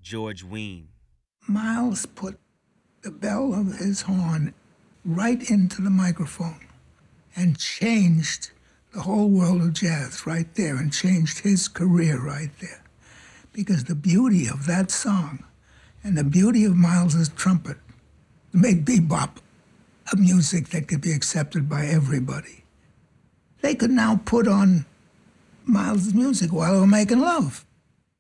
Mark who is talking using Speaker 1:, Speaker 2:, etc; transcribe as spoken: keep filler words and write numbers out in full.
Speaker 1: George Wein.
Speaker 2: Miles put the bell of his horn right into the microphone and changed the whole world of jazz right there and changed his career right there. Because the beauty of that song and the beauty of Miles's trumpet made bebop a music that could be accepted by everybody. They could now put on Miles' music while they were making love.